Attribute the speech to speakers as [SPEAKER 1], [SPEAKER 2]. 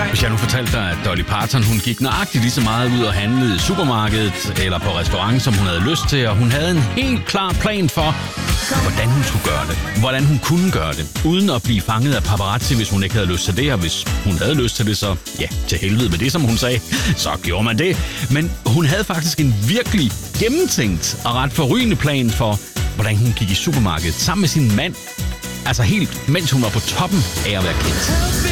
[SPEAKER 1] Hvis jeg nu fortalte dig, at Dolly Parton, hun gik nøjagtigt lige så meget ud og handlede i supermarkedet eller på restaurant, som hun havde lyst til, og hun havde en helt klar plan for, hvordan hun skulle gøre det. Hvordan hun kunne gøre det, uden at blive fanget af paparazzi, hvis hun ikke havde lyst til det, og hvis hun havde lyst til det, så ja, til helvede med det, som hun sagde, så gjorde man det. Men hun havde faktisk en virkelig gennemtænkt og ret forrygende plan for, hvordan hun gik i supermarkedet sammen med sin mand. Altså helt, mens hun var på toppen af at være kendt.